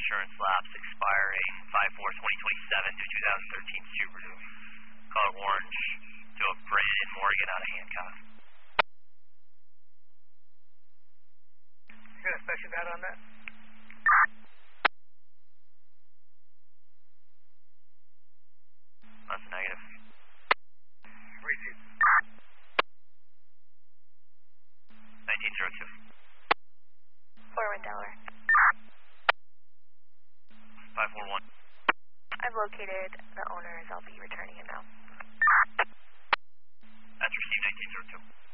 insurance lapse expiring 5/4/2027 to 2013 Subaru. Color orange to a Brandon Morgan out of Hancock. You got a special data on that? That's a negative. Receive. 1902. Forward Delaware. 541. I've located the owners. I'll be returning him now. That's received 1902.